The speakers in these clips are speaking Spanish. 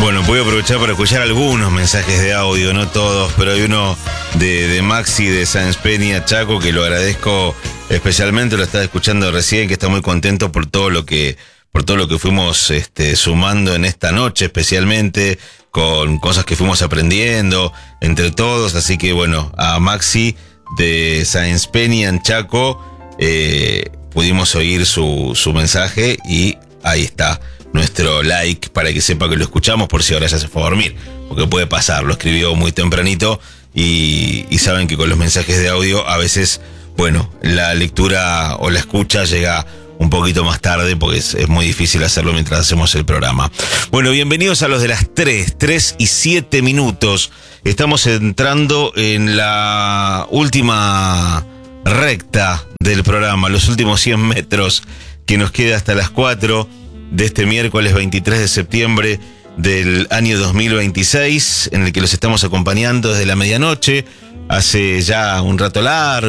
Bueno, voy a aprovechar para escuchar algunos mensajes de audio, no todos, pero hay uno de Maxi de Sáenz Peña, Chaco, que lo agradezco especialmente, lo estaba escuchando recién, que está muy contento por todo lo que fuimos sumando en esta noche, especialmente con cosas que fuimos aprendiendo entre todos. Así que bueno, a Maxi de Sáenz Peña en Chaco pudimos oír su mensaje y ahí está nuestro like para que sepa que lo escuchamos, por si ahora ya se fue a dormir, porque puede pasar, lo escribió muy tempranito y saben que con los mensajes de audio a veces, bueno, la lectura o la escucha llega un poquito más tarde porque es muy difícil hacerlo mientras hacemos el programa. Bueno, bienvenidos a los de las 3 y 7 minutos. Estamos entrando en la última recta del programa, los últimos 100 metros que nos queda hasta las 4 de este miércoles 23 de septiembre del año 2026, en el que los estamos acompañando desde la medianoche. Hace ya un rato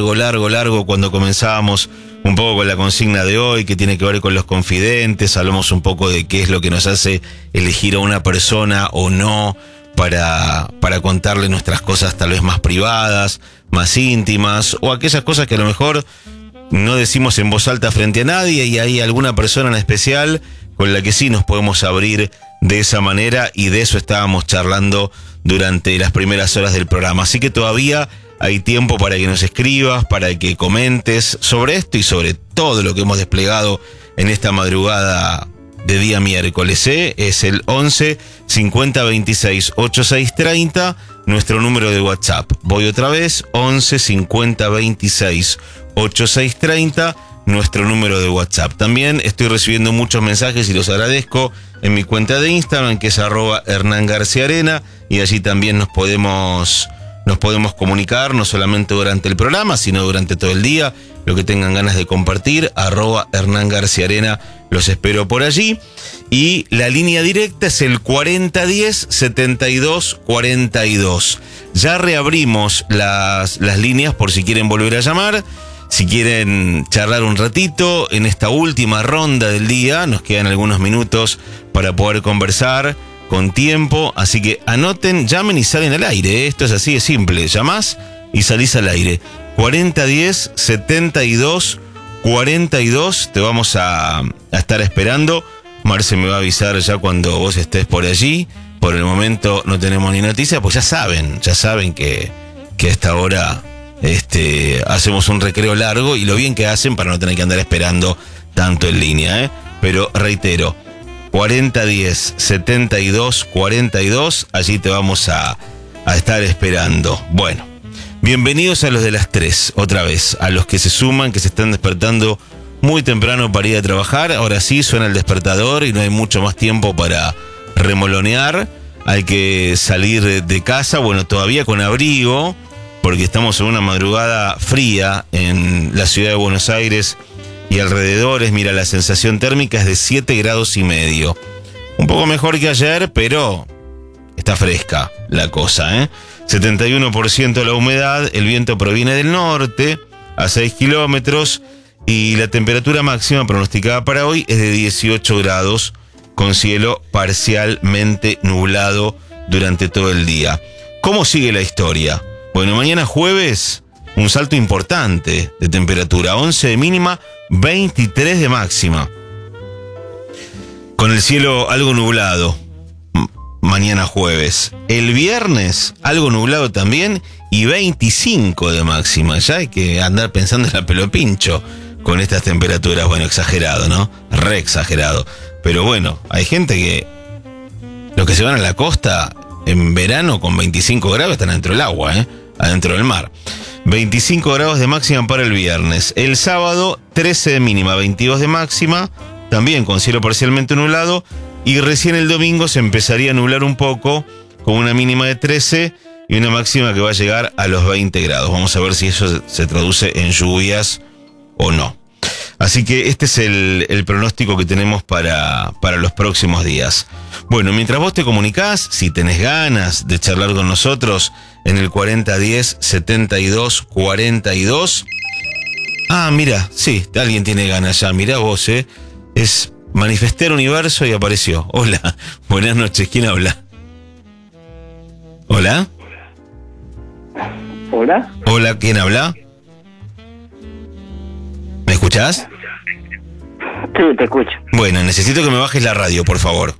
largo, cuando comenzábamos un poco con la consigna de hoy, que tiene que ver con los confidentes. Hablamos un poco de qué es lo que nos hace elegir a una persona o no para contarle nuestras cosas tal vez más privadas, más íntimas, o aquellas cosas que a lo mejor no decimos en voz alta frente a nadie, y hay alguna persona en especial con la que sí nos podemos abrir de esa manera, y de eso estábamos charlando durante las primeras horas del programa. Así que todavía hay tiempo para que nos escribas, para que comentes sobre esto y sobre todo lo que hemos desplegado en esta madrugada de día miércoles. Es el 11 50 26 86 30, nuestro número de WhatsApp. Voy otra vez, 11 50 26 86 30, nuestro número de WhatsApp. También estoy recibiendo muchos mensajes y los agradezco en mi cuenta de Instagram, que es @HernánGarciaArena, y allí también nos podemos comunicar, no solamente durante el programa, sino durante todo el día. Lo que tengan ganas de compartir, @HernánGarciaArena, los espero por allí. Y la línea directa es el 4010 72 42. Ya reabrimos las líneas por si quieren volver a llamar. Si quieren charlar un ratito en esta última ronda del día, nos quedan algunos minutos para poder conversar con tiempo, así que anoten, llamen y salen al aire. Esto es así de simple, llamás y salís al aire. 4010 72 42, te vamos a estar esperando. Marce me va a avisar ya cuando vos estés por allí. Por el momento no tenemos ni noticia, pues ya saben que a esta hora hacemos un recreo largo, y lo bien que hacen para no tener que andar esperando tanto en línea, Pero reitero, 4010 72 42, allí te vamos a estar esperando. Bueno, bienvenidos a los de las 3, otra vez, a los que se suman, que se están despertando muy temprano para ir a trabajar. Ahora sí suena el despertador y no hay mucho más tiempo para remolonear. Hay que salir de casa, bueno, todavía con abrigo, porque estamos en una madrugada fría en la ciudad de Buenos Aires y alrededores. Mira, la sensación térmica es de 7,5 grados. Un poco mejor que ayer, pero está fresca la cosa, 71% la humedad, el viento proviene del norte a 6 kilómetros y la temperatura máxima pronosticada para hoy es de 18 grados, con cielo parcialmente nublado durante todo el día. ¿Cómo sigue la historia? Bueno, mañana jueves, un salto importante de temperatura, 11 de mínima, 23 de máxima. Con el cielo algo nublado, mañana jueves. El viernes, algo nublado también, y 25 de máxima. Ya hay que andar pensando en la pelopincho con estas temperaturas. Bueno, exagerado, ¿no? Re exagerado. Pero bueno, hay gente que los que se van a la costa en verano con 25 grados están adentro del agua, adentro del mar. 25 grados de máxima para el viernes. El sábado, 13 de mínima, 22 de máxima, también con cielo parcialmente nublado. Y recién el domingo se empezaría a nublar un poco, con una mínima de 13 y una máxima que va a llegar a los 20 grados. Vamos a ver si eso se traduce en lluvias o no. Así que este es el pronóstico que tenemos para los próximos días. Bueno, mientras vos te comunicás, si tenés ganas de charlar con nosotros en el 4010 72 42. Ah, mira, sí, alguien tiene ganas ya, mirá vos, es Manifestar Universo y apareció. Hola, buenas noches, ¿quién habla? Hola. Hola. Hola, ¿quién habla? ¿Me escuchás? Sí, te escucho. Bueno, necesito que me bajes la radio, por favor.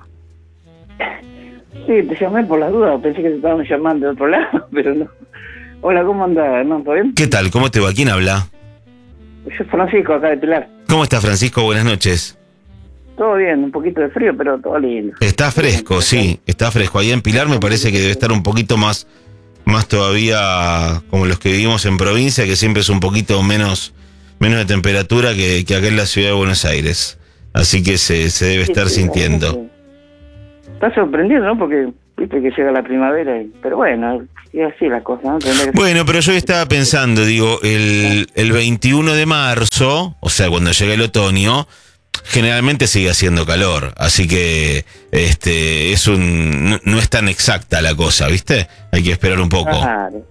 Sí, te llamé por las dudas, pensé que te estaban llamando de otro lado, pero no. Hola, ¿cómo andás, Hernán? ¿Todo bien? ¿Qué tal? ¿Cómo te va? ¿Quién habla? Yo soy Francisco, acá de Pilar. ¿Cómo estás, Francisco? Buenas noches. Todo bien, un poquito de frío, pero todo lindo. Está fresco, sí, está fresco. Ahí en Pilar me parece que debe estar un poquito más todavía como los que vivimos en provincia, que siempre es un poquito menos de temperatura que acá en la ciudad de Buenos Aires. Así que se debe estar sintiendo. Estás sorprendido, ¿no? Porque viste que llega la primavera, pero bueno, es así la cosa, ¿no? Bueno, pero yo estaba pensando, digo, el 21 de marzo, o sea, cuando llega el otoño, generalmente sigue haciendo calor, así que no es tan exacta la cosa, ¿viste? Hay que esperar un poco. Claro.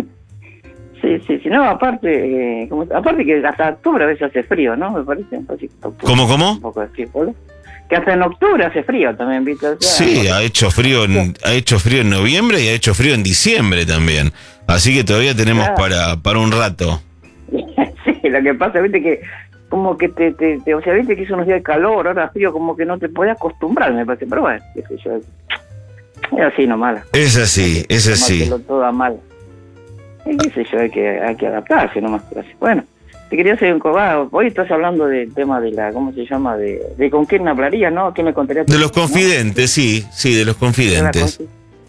Sí. No, aparte, aparte que hasta octubre a veces hace frío, ¿no? Me parece. ¿Cómo? Un poco de frío, ¿no? Que hasta en octubre hace frío también, ¿viste? O sea, sí, ha hecho frío en noviembre y ha hecho frío en diciembre también. Así que todavía tenemos para un rato. Sí, lo que pasa, viste que como que o sea, viste que hizo unos días de calor, ahora frío, como que no te podés acostumbrar, me parece, pero bueno, qué sé yo. Es así nomás. Es así. Todo mal. Qué sé yo, hay que adaptarse nomás. Bueno, te quería hacer un cobarde. Hoy estás hablando del tema de la, ¿cómo se llama? De con quién hablarías, ¿no? ¿Quién me contaría? De los confidentes, ¿no? Sí, de los confidentes.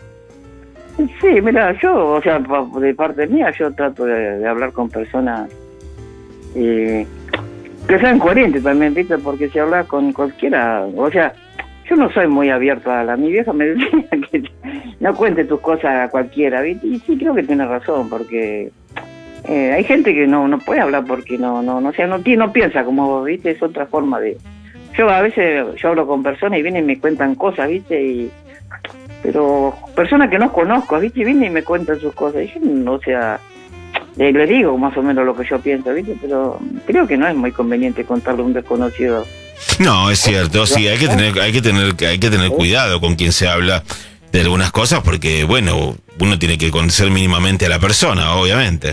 Sí, mira, yo, o sea, de parte mía, yo trato de hablar con personas que sean coherentes también, ¿viste? Porque si hablas con cualquiera, o sea, yo no soy muy abierto a mi vieja me decía que no cuente tus cosas a cualquiera, ¿viste? Y sí, creo que tiene razón, porque hay gente que no puede hablar porque o sea, no piensa como vos, ¿viste? Es otra forma de... Yo a veces hablo con personas y vienen y me cuentan cosas, ¿viste? Pero personas que no conozco, ¿viste? Y vienen y me cuentan sus cosas. Y yo, o sea, le digo más o menos lo que yo pienso, ¿viste? Pero creo que no es muy conveniente contarle a un desconocido. No, es cierto, sí, hay que tener cuidado con quien se habla de algunas cosas porque, bueno, uno tiene que conocer mínimamente a la persona, obviamente.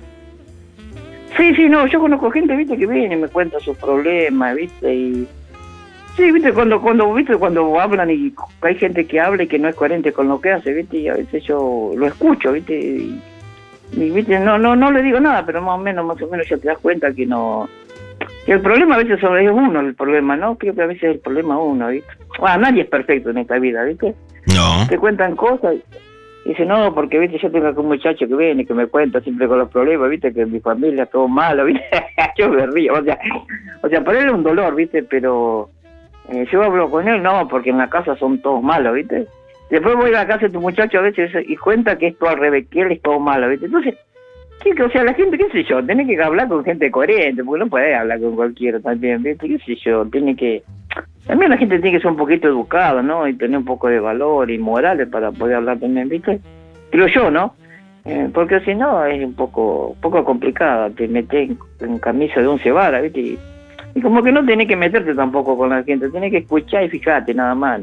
Sí, no, yo conozco gente, ¿viste? Que viene y me cuenta sus problemas, ¿viste? Y sí, ¿viste? Cuando hablan y hay gente que habla y que no es coherente con lo que hace, ¿viste? Y a veces yo lo escucho, ¿viste? Y ¿viste? No le digo nada, pero más o menos ya te das cuenta que no... Que el problema a veces es uno el problema, ¿no? Creo que a veces el problema es uno, ¿viste? Nadie es perfecto en esta vida, ¿viste? No. Te cuentan cosas y dicen, no, porque, ¿viste? Yo tengo un muchacho que viene y que me cuenta siempre con los problemas, ¿viste? Que en mi familia es todo malo, ¿viste? Yo me río, o sea, para él es un dolor, ¿viste? Pero yo hablo con él, no, porque en la casa son todos malos, ¿viste? Después voy a la casa de tu muchacho a veces y cuenta que es todo al revés, que él es todo malo, ¿viste? Entonces... o sea, la gente, qué sé yo, tiene que hablar con gente coherente, porque no puede hablar con cualquiera también, ¿viste? Qué sé yo, tiene que... También la gente tiene que ser un poquito educada, ¿no? Y tener un poco de valor y morales para poder hablar también, ¿viste? Creo yo, ¿no? Porque si no es un poco complicado, te metes en camisa de 11 varas, ¿viste? Y como que no tenés que meterte tampoco con la gente, tenés que escuchar y fijarte nada más.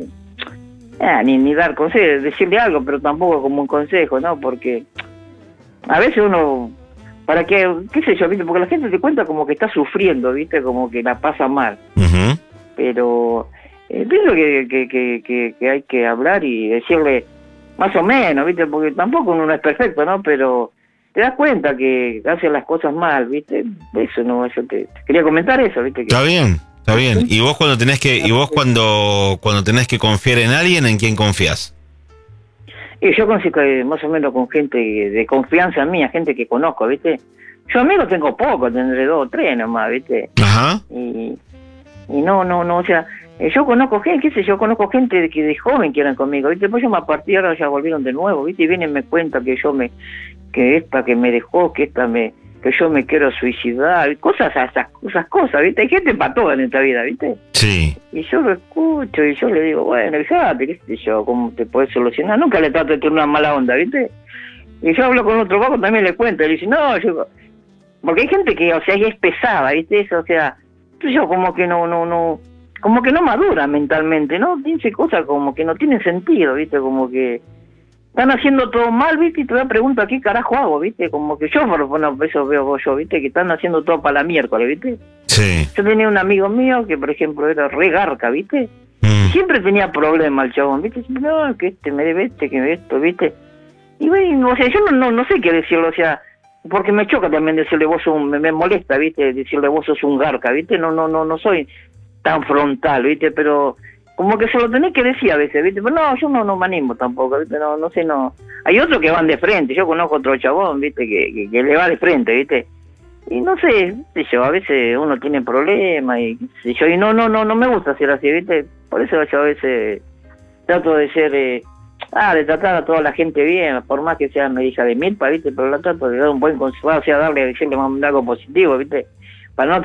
Ni dar consejos, decirle algo, pero tampoco como un consejo, ¿no? Porque... A veces uno, ¿para qué sé yo, viste? Porque la gente te cuenta como que está sufriendo, viste, como que la pasa mal. Uh-huh. Pero pienso que hay que hablar y decirle más o menos, viste, porque tampoco uno es perfecto, ¿no? Pero te das cuenta que hace las cosas mal, viste. Eso no, eso te quería comentar eso, viste. Está bien. Y vos cuando tenés que confiar en alguien, ¿en quién confías? Y yo consigo más o menos con gente de confianza mía, gente que conozco, ¿viste? Yo amigos tengo pocos, tendré 2 o 3 nomás, ¿viste? Ajá. Y no, o sea, yo conozco gente, qué sé yo, conozco gente de joven que eran conmigo, ¿viste? Pues yo me partí, ahora ya volvieron de nuevo, ¿viste? Y vienen y me cuentan que esta que me dejó, que yo me quiero suicidar, esas cosas, ¿viste? Hay gente para todo en esta vida, ¿viste? Sí. Y yo lo escucho y yo le digo, bueno, fíjate, qué sé yo, ¿cómo te puedes solucionar? Nunca le trato de tener una mala onda, ¿viste? Y yo hablo con otro vago, también le cuento, y le dice, no, porque hay gente que, o sea, es pesada, ¿viste? Eso, o sea, yo como que como que no madura mentalmente, ¿no? Dice cosas como que no tienen sentido, ¿viste? Como que están haciendo todo mal, ¿viste? Y te pregunto, ¿qué carajo hago, viste? Como que yo, bueno, eso veo yo, ¿viste? Que están haciendo todo para la miércoles, ¿viste? Sí. Yo tenía un amigo mío que, por ejemplo, era re garca, ¿viste? Mm. Siempre tenía problemas el chabón, ¿viste? Siempre, no, que me debe que esto, ¿viste? Y bueno, o sea, yo no sé qué decirlo, o sea, porque me choca también decirle vos sos me molesta, ¿viste? Decirle vos sos un garca, ¿viste? No soy tan frontal, ¿viste? Pero como que se lo tenés que decir a veces, ¿viste? Pero no, yo no me animo tampoco, ¿viste? No sé, no. Hay otros que van de frente, yo conozco otro chabón, ¿viste? Que le va de frente, ¿viste? Y no sé, qué sé yo, a veces uno tiene problemas y qué sé yo, y no me gusta ser así, ¿viste? Por eso yo a veces trato de ser, de tratar a toda la gente bien, por más que sea mi hija de milpa, ¿viste? Pero la trato de dar un buen consejo, o sea, decirle algo positivo, ¿viste? Para no